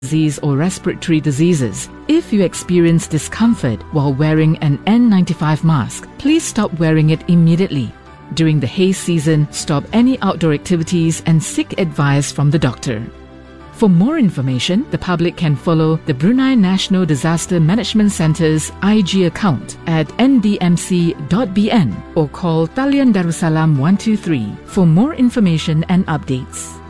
disease or respiratory diseases. If you experience discomfort while wearing an N95 mask, please stop wearing it immediately. During the hay season, stop any outdoor activities and seek advice from the doctor. For more information, the public can follow the Brunei National Disaster Management Centre's IG account at ndmc.bn or call Talian Darussalam 123 for more information and updates.